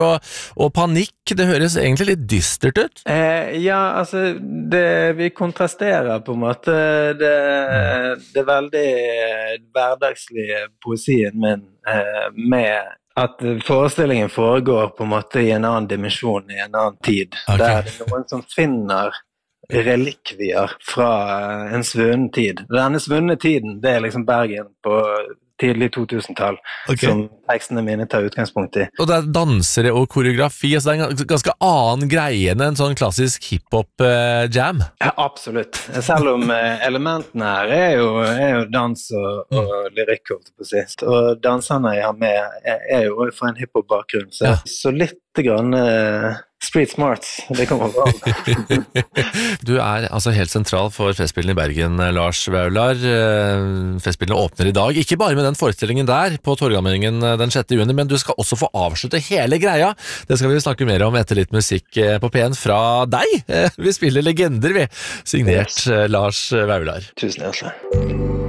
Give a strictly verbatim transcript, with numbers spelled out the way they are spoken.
og, og panikk, det høres egentlig litt dystert ut. Eh, ja, altså, det, vi kontrasterer på en måte det, det veldig hverdagslige poesien min eh, med at forestillingen foregår på en måte i en annen dimensjon, i en annen tid. Okay. Der det er noen som finner relikvier fra en svunnen tid. Denne svunne tiden, det er liksom Bergen på tidlig to tusen-tall, okay. Som tekstene mine tar utgangspunkt i. Og det er dansere og koreografi, altså det er en ganske annen greie enn en sånn klassisk hip-hop-jam. Ja, absolutt. Selv om elementene her er jo, er jo dans og, og lyrikk, og danserne jeg har med er jo fra en hip-hop-bakgrunn, så, ja. Så litt grann uh, street smarts, det kommer bra. Du er altså helt sentral for Festspillene i Bergen, Lars Vaular. Festspillene åpner i dag, ikke bare med den forestillingen der på Torgallmenningen den sjette juni, men du skal også få avslutte hele greia. Det skal vi snakke mer om etter litt musikk på P en fra deg. Vi spiller legender, vi. Signert yes. Lars Vaular. Tusen hjertelig.